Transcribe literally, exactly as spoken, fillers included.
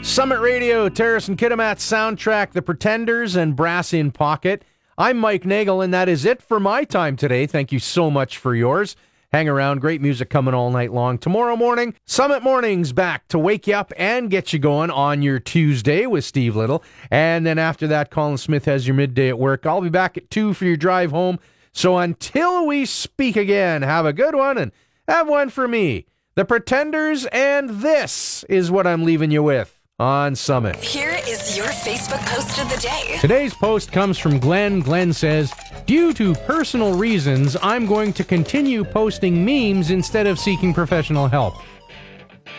Summit Radio, Terrace and Kitimat soundtrack, The Pretenders and Brass in Pocket. I'm Mike Nagel, and that is it for my time today. Thank you so much for yours. Hang around. Great music coming all night long. Tomorrow morning, Summit Mornings back to wake you up and get you going on your Tuesday with Steve Little. And then after that, Colin Smith has your midday at work. I'll be back at two for your drive home. So until we speak again, have a good one and have one for me. The Pretenders, and this is what I'm leaving you with on Summit. Here is your Facebook post of the day. Today's post comes from Glenn. Glenn says, due to personal reasons, I'm going to continue posting memes instead of seeking professional help.